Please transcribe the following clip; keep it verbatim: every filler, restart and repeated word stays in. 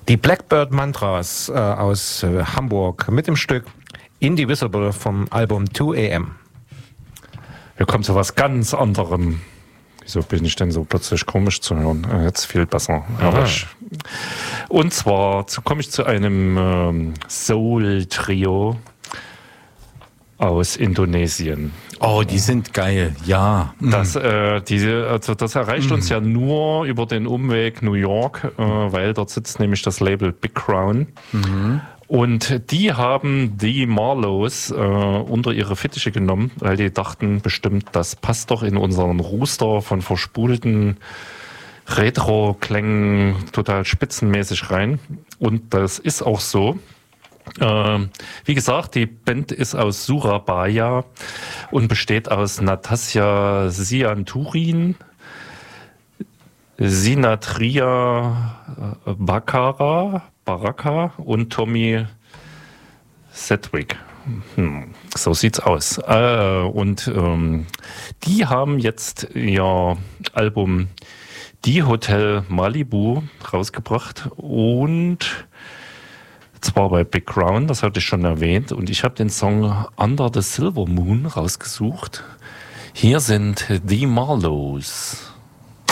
Die Blackbird Mantras äh, aus äh, Hamburg mit dem Stück Indivisible vom Album zwei A M. Wir kommen zu was ganz anderem. Wieso bin ich denn so plötzlich komisch zu hören? Äh, jetzt viel besser. Herrlich. Und zwar zu, komme ich zu einem ähm, Soul-Trio aus Indonesien. Oh, die sind geil, ja. Das, äh, diese, also das erreicht mm. uns ja nur über den Umweg New York, äh, weil dort sitzt nämlich das Label Big Crown. Mhm. Und die haben die Marlows äh, unter ihre Fittiche genommen, weil die dachten bestimmt, das passt doch in unseren Rooster von verspulten Retro-Klängen total spitzenmäßig rein. Und das ist auch so. Äh, wie gesagt, die Band ist aus Surabaya und besteht aus Natasja Sianturin, Sinatria Bakara, Baraka und Tommy Sedgwick. Hm, so sieht's aus. Äh, und ähm, die haben jetzt ihr Album Die Hotel Malibu rausgebracht und zwar bei Big Crown, das hatte ich schon erwähnt, und ich habe den Song Under the Silver Moon rausgesucht. Hier sind die Marlows.